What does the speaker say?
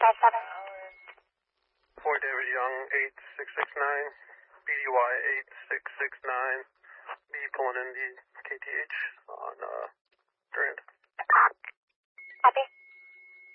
Boy David Young, 8669, BDY 8669, B pulling in the KTH on